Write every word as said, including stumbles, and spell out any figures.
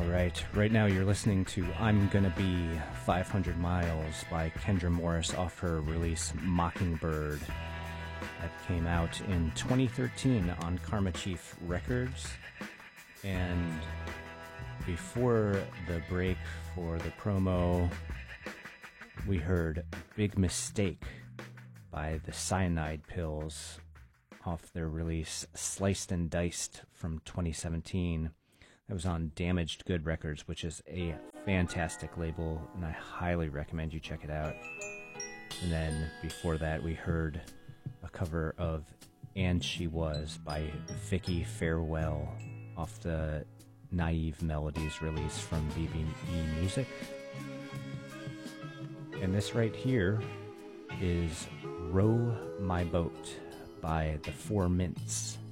right. Right now you're listening to I'm Gonna Be five hundred miles by Kendra Morris off her release Mockingbird. That came out in twenty thirteen on Karma Chief Records. And before the break for the promo, we heard Big Mistake by the Cyanide Pills off their release Sliced and Diced from twenty seventeen. That was on Damaged Good Records, which is a fantastic label, and I highly recommend you check it out. And then before that, we heard a cover of And She Was by Vicky Farewell off the Naive Melodies release from B B E Music. And this right here is Row My Boat by the Four Mints.